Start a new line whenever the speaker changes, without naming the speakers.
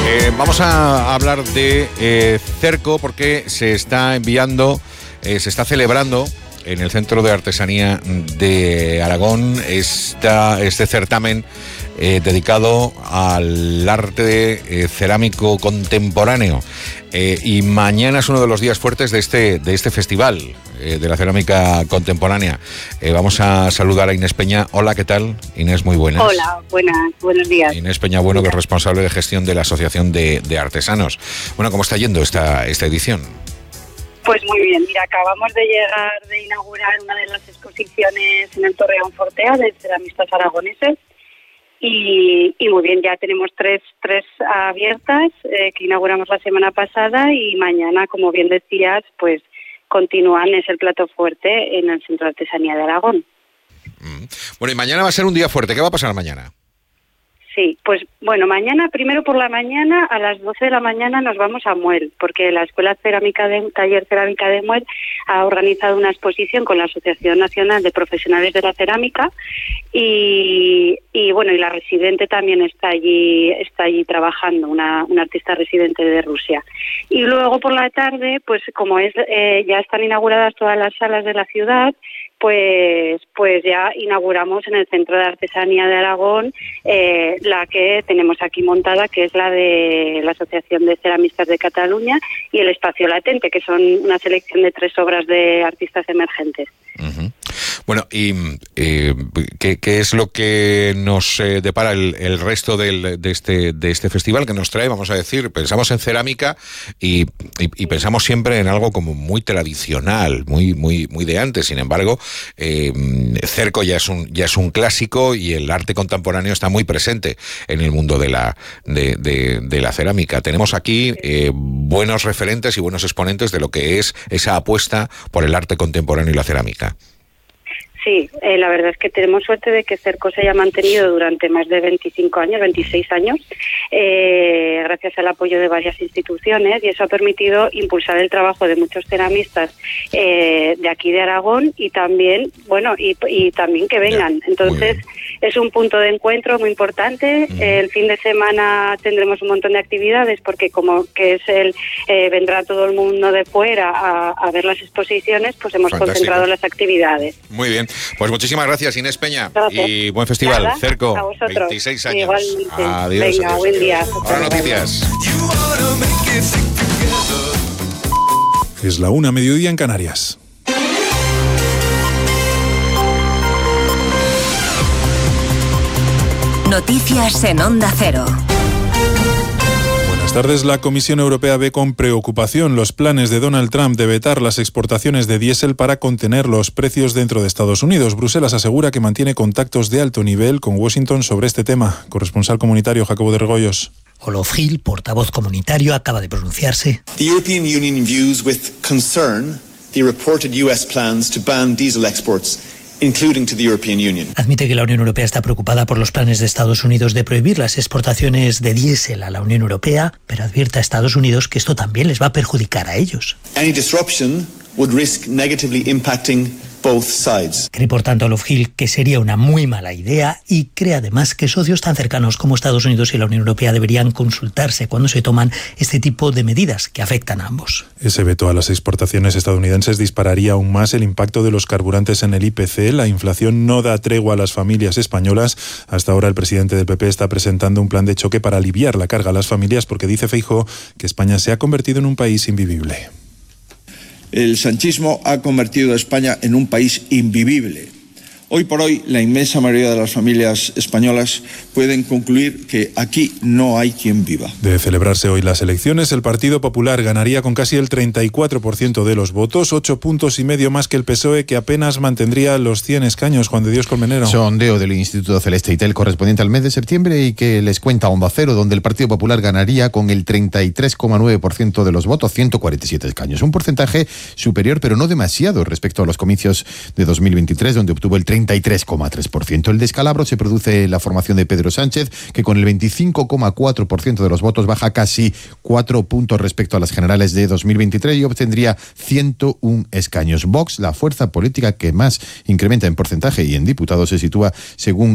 Vamos a hablar de Cerco porque se está celebrando en el Centro de Artesanía de Aragón este certamen dedicado al arte cerámico contemporáneo. Y mañana es uno de los días fuertes de este festival de la cerámica contemporánea. Vamos a saludar a Inés Peña. Hola, ¿qué tal? Inés, muy buenas.
Hola, buenos días.
Inés Peña Bueno, que es responsable de gestión de la Asociación de Artesanos. Bueno, ¿cómo está yendo esta edición?
Pues muy bien, mira, acabamos de inaugurar una de las exposiciones en el Torreón Fortea de ceramistas aragoneses y muy bien, ya tenemos tres abiertas que inauguramos la semana pasada y mañana, como bien decías, pues continúan, es el plato fuerte en el Centro de Artesanía de Aragón.
Bueno, y mañana va a ser un día fuerte. ¿Qué va a pasar mañana?
Sí, pues bueno, mañana, primero por la mañana, a las 12 de la mañana nos vamos a Muel, porque la Taller Cerámica de Muel ha organizado una exposición con la Asociación Nacional de Profesionales de la Cerámica y bueno, y la residente también está allí trabajando, una artista residente de Rusia. Y luego por la tarde, pues como ya están inauguradas todas las salas de la ciudad, pues ya inauguramos en el Centro de Artesanía de Aragón la que tenemos aquí montada, que es la de la Asociación de Ceramistas de Cataluña y el Espacio Latente, que son una selección de 3 obras de artistas emergentes. Uh-huh.
Bueno, y ¿qué es lo que nos depara el resto de este festival que nos trae? Vamos a decir, pensamos en cerámica y pensamos siempre en algo como muy tradicional, muy de antes. Sin embargo, Cerco ya es un clásico y el arte contemporáneo está muy presente en el mundo de la cerámica. Tenemos aquí buenos referentes y buenos exponentes de lo que es esa apuesta por el arte contemporáneo y la cerámica.
Sí, la verdad es que tenemos suerte de que Cerco se haya mantenido durante más de 26 años, gracias al apoyo de varias instituciones, y eso ha permitido impulsar el trabajo de muchos ceramistas de aquí de Aragón y también, bueno, y también que vengan. Entonces, es un punto de encuentro muy importante. El fin de semana tendremos un montón de actividades porque como que es vendrá todo el mundo de fuera a ver las exposiciones, pues hemos concentrado las actividades.
Muy bien. Pues muchísimas gracias, Inés Peña.
Gracias.
Y buen festival.
Nada,
Cerco,
a vosotros.
26 años.
Igualmente.
Adiós.
Venga,
adiós,
buen
adiós.
día.
Ahora noticias.
Es la 1:00, mediodía en Canarias.
Noticias en Onda Cero.
Buenas tardes. La Comisión Europea ve con preocupación los planes de Donald Trump de vetar las exportaciones de diésel para contener los precios dentro de Estados Unidos. Bruselas asegura que mantiene contactos de alto nivel con Washington sobre este tema. Corresponsal comunitario Jacobo de Regoyos.
Olof Gil, portavoz comunitario, acaba de pronunciarse.
The European Union views with concern the reported US plans to ban diesel exports, including to the European Union.
Admite que la Unión Europea está preocupada por los planes de Estados Unidos de prohibir las exportaciones de diésel a la Unión Europea, pero advierte a Estados Unidos que esto también les va a perjudicar a ellos.
Any disruption would risk negatively impacting both sides.
Cree, por tanto, Olof Gil que sería una muy mala idea y cree además que socios tan cercanos como Estados Unidos y la Unión Europea deberían consultarse cuando se toman este tipo de medidas que afectan a ambos.
Ese veto a las exportaciones estadounidenses dispararía aún más el impacto de los carburantes en el IPC. La inflación no da tregua a las familias españolas. Hasta ahora el presidente del PP está presentando un plan de choque para aliviar la carga a las familias porque dice Feijóo que España se ha convertido en un país invivible.
El sanchismo ha convertido a España en un país invivible. Hoy por hoy, la inmensa mayoría de las familias españolas pueden concluir que aquí no hay quien viva.
De celebrarse hoy las elecciones, el Partido Popular ganaría con casi el 34% de los votos, 8,5 puntos más que el PSOE, que apenas mantendría los 100 escaños. Juan de Dios Colmenero.
Sondeo del Instituto Celeste y Tel correspondiente al mes de septiembre y que les cuenta Onda Cero, donde el Partido Popular ganaría con el 33,9% de los votos, 147 escaños. Un porcentaje superior, pero no demasiado, respecto a los comicios de 2023, donde obtuvo el 33,3%. El descalabro se produce en la formación de Pedro Sánchez, que con el 25,4% de los votos baja casi 4 puntos respecto a las generales de 2023 y obtendría 101 escaños. Vox, la fuerza política que más incrementa en porcentaje y en diputados, se sitúa, según